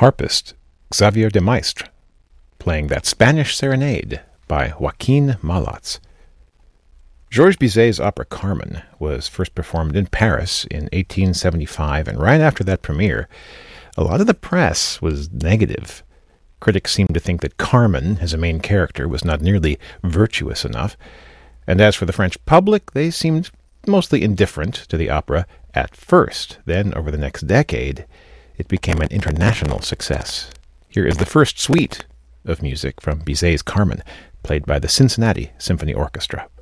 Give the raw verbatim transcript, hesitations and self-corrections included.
harpist Xavier de Maistre, playing that Spanish Serenade by Joaquin Malats. Georges Bizet's opera Carmen was first performed in Paris in eighteen seventy-five, and right after that premiere, a lot of the press was negative. Critics seemed to think that Carmen, as a main character, was not nearly virtuous enough, and as for the French public, they seemed mostly indifferent to the opera at first. Then, over the next decade, it became an international success. Here is the first suite of music from Bizet's Carmen, played by the Cincinnati Symphony Orchestra.